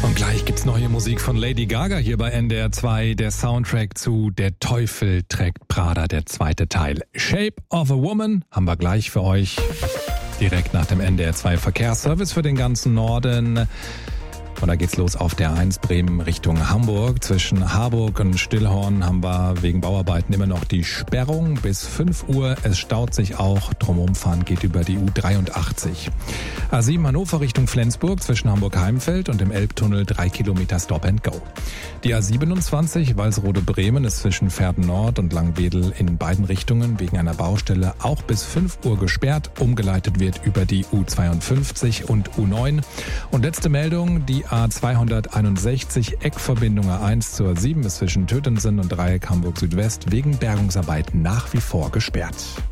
Und gleich gibt's neue Musik von Lady Gaga hier bei NDR 2. Der Soundtrack zu Der Teufel trägt Prada, der zweite Teil. Shape of a Woman haben wir gleich für euch. Direkt nach dem NDR 2 Verkehrsservice für den ganzen Norden. Und da geht's los auf der 1 Bremen Richtung Hamburg. Zwischen Harburg und Stillhorn haben wir wegen Bauarbeiten immer noch die Sperrung bis 5 Uhr. Es staut sich auch. Drumumfahren geht über die U83. A7 Hannover Richtung Flensburg zwischen Hamburg-Heimfeld und dem Elbtunnel 3 Kilometer Stop and Go. Die A27 Walsrode-Bremen ist zwischen Verden Nord und Langwedel in beiden Richtungen wegen einer Baustelle auch bis 5 Uhr gesperrt. Umgeleitet wird über die U52 und U9. Und letzte Meldung, die A261 Eckverbindung A1 zur 7 ist zwischen Tötensen und Dreieck Hamburg Südwest wegen Bergungsarbeiten nach wie vor gesperrt.